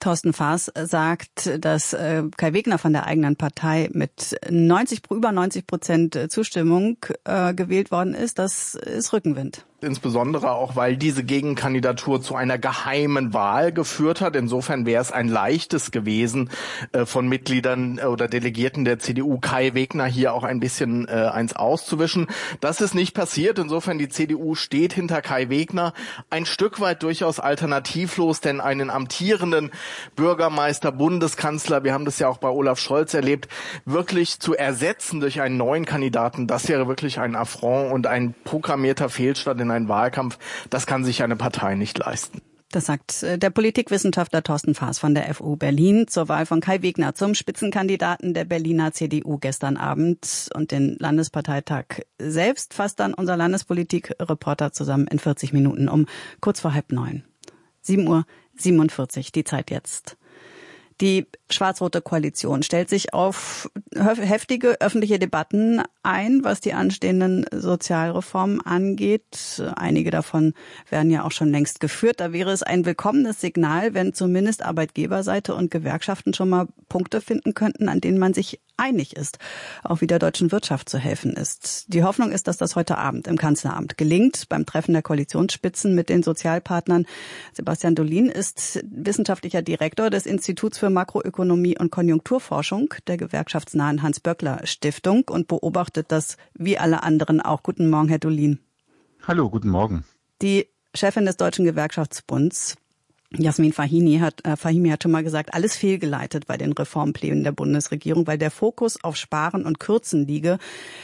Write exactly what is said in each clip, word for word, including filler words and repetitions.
Thorsten Faas sagt, dass äh, Kai Wegner von der eigenen Partei mit neunzig, über neunzig Prozent Zustimmung äh, gewählt worden ist. Das ist Rückenwind. Insbesondere auch, weil diese Gegenkandidatur zu einer geheimen Wahl geführt hat. Insofern wäre es ein leichtes gewesen, äh, von Mitgliedern äh, oder Delegierten der C D U Kai Wegner hier auch ein bisschen äh, eins auszuwischen. Das ist nicht passiert. Insofern die C D U steht hinter Kai Wegner. Ein Stück weit durchaus alternativlos, denn einen amtierenden Bürgermeister, Bundeskanzler, wir haben das ja auch bei Olaf Scholz erlebt, wirklich zu ersetzen durch einen neuen Kandidaten, das wäre wirklich ein Affront und ein programmierter Fehlstart in einen Wahlkampf. Das kann sich eine Partei nicht leisten. Das sagt der Politikwissenschaftler Thorsten Faas von der F U Berlin zur Wahl von Kai Wegner zum Spitzenkandidaten der Berliner C D U gestern Abend. Und den Landesparteitag selbst fasst dann unser Landespolitik-Reporter zusammen in vierzig Minuten um kurz vor halb neun. sieben Uhr siebenundvierzig, die Zeit jetzt. Die schwarz-rote Koalition stellt sich auf heftige öffentliche Debatten ein, was die anstehenden Sozialreformen angeht. Einige davon werden ja auch schon längst geführt. Da wäre es ein willkommenes Signal, wenn zumindest Arbeitgeberseite und Gewerkschaften schon mal Punkte finden könnten, an denen man sich einig ist, auch wie der deutschen Wirtschaft zu helfen ist. Die Hoffnung ist, dass das heute Abend im Kanzleramt gelingt, beim Treffen der Koalitionsspitzen mit den Sozialpartnern. Sebastian Dolin ist wissenschaftlicher Direktor des Instituts für Makroökonomie und Konjunkturforschung der gewerkschaftsnahen Hans-Böckler-Stiftung und beobachtet das wie alle anderen auch. Guten Morgen, Herr Dolin. Hallo, guten Morgen. Die Chefin des Deutschen Gewerkschaftsbunds, Jasmin Fahimi hat, äh, Fahimi hat schon mal gesagt, alles fehlgeleitet bei den Reformplänen der Bundesregierung, weil der Fokus auf Sparen und Kürzen liege.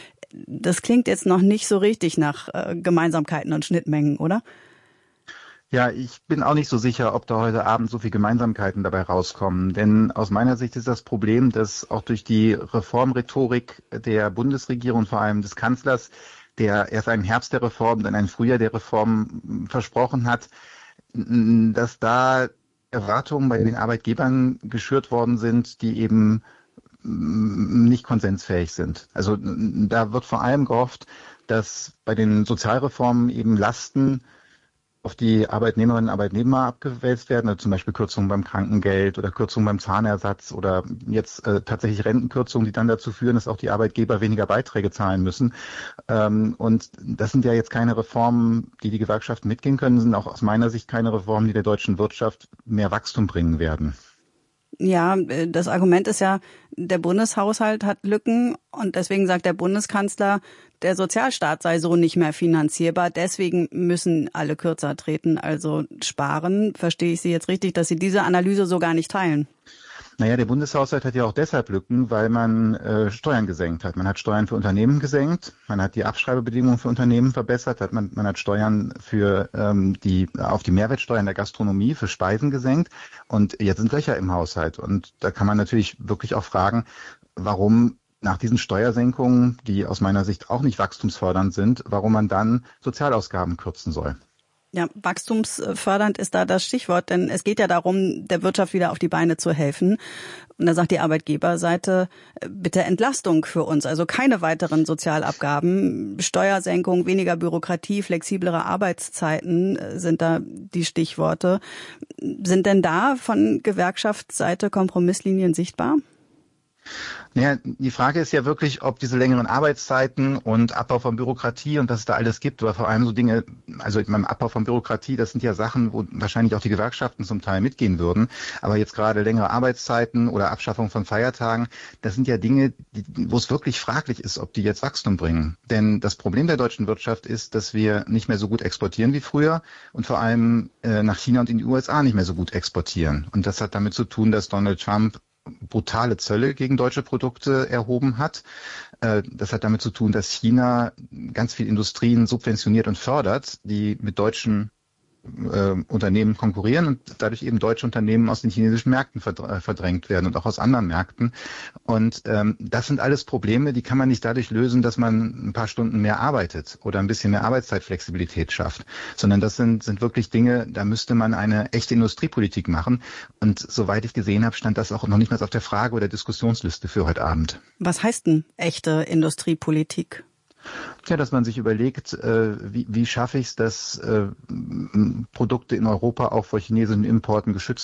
Das klingt jetzt noch nicht so richtig nach äh, Gemeinsamkeiten und Schnittmengen, oder? Ja, ich bin auch nicht so sicher, ob da heute Abend so viel Gemeinsamkeiten dabei rauskommen. Denn aus meiner Sicht ist das Problem, dass auch durch die Reformrhetorik der Bundesregierung, vor allem des Kanzlers, der erst einen Herbst der Reform, dann ein Frühjahr der Reform versprochen hat, dass da Erwartungen bei den Arbeitgebern geschürt worden sind, die eben nicht konsensfähig sind. Also da wird vor allem gehofft, dass bei den Sozialreformen eben Lasten auf die Arbeitnehmerinnen und Arbeitnehmer abgewälzt werden, also zum Beispiel Kürzungen beim Krankengeld oder Kürzungen beim Zahnersatz oder jetzt äh, tatsächlich Rentenkürzungen, die dann dazu führen, dass auch die Arbeitgeber weniger Beiträge zahlen müssen. Ähm, und das sind ja jetzt keine Reformen, die die Gewerkschaften mitgehen können, sind auch aus meiner Sicht keine Reformen, die der deutschen Wirtschaft mehr Wachstum bringen werden. Ja, das Argument ist ja, der Bundeshaushalt hat Lücken und deswegen sagt der Bundeskanzler, der Sozialstaat sei so nicht mehr finanzierbar. Deswegen müssen alle kürzer treten, also sparen. Verstehe ich Sie jetzt richtig, dass Sie diese Analyse so gar nicht teilen? Naja, der Bundeshaushalt hat ja auch deshalb Lücken, weil man äh, Steuern gesenkt hat. Man hat Steuern für Unternehmen gesenkt, man hat die Abschreibebedingungen für Unternehmen verbessert, hat man, man hat Steuern für ähm, die auf die Mehrwertsteuer in der Gastronomie für Speisen gesenkt und jetzt sind Löcher im Haushalt. Und da kann man natürlich wirklich auch fragen, warum nach diesen Steuersenkungen, die aus meiner Sicht auch nicht wachstumsfördernd sind, warum man dann Sozialausgaben kürzen soll. Ja, wachstumsfördernd ist da das Stichwort, denn es geht ja darum, der Wirtschaft wieder auf die Beine zu helfen. Und da sagt die Arbeitgeberseite, bitte Entlastung für uns, also keine weiteren Sozialabgaben, Steuersenkung, weniger Bürokratie, flexiblere Arbeitszeiten sind da die Stichworte. Sind denn da von Gewerkschaftsseite Kompromisslinien sichtbar? Naja, die Frage ist ja wirklich, ob diese längeren Arbeitszeiten und Abbau von Bürokratie und was es da alles gibt, oder vor allem so Dinge, also beim Abbau von Bürokratie, das sind ja Sachen, wo wahrscheinlich auch die Gewerkschaften zum Teil mitgehen würden, aber jetzt gerade längere Arbeitszeiten oder Abschaffung von Feiertagen, das sind ja Dinge, die, wo es wirklich fraglich ist, ob die jetzt Wachstum bringen. Denn das Problem der deutschen Wirtschaft ist, dass wir nicht mehr so gut exportieren wie früher und vor allem äh, nach China und in die U S A nicht mehr so gut exportieren. Und das hat damit zu tun, dass Donald Trump brutale Zölle gegen deutsche Produkte erhoben hat. Das hat damit zu tun, dass China ganz viel Industrien subventioniert und fördert, die mit deutschen äh, Unternehmen konkurrieren und dadurch eben deutsche Unternehmen aus den chinesischen Märkten verdrängt werden und auch aus anderen Märkten. Und ähm, das sind alles Probleme, die kann man nicht dadurch lösen, dass man ein paar Stunden mehr arbeitet oder ein bisschen mehr Arbeitszeitflexibilität schafft, sondern das sind, sind wirklich Dinge, da müsste man eine echte Industriepolitik machen. Und soweit ich gesehen habe, stand das auch noch nicht mal auf der Frage- oder Diskussionsliste für heute Abend. Was heißt denn echte Industriepolitik? Ja, dass man sich überlegt, äh, wie, wie schaffe ich es, dass äh, Produkte in Europa auch vor chinesischen Importen geschützt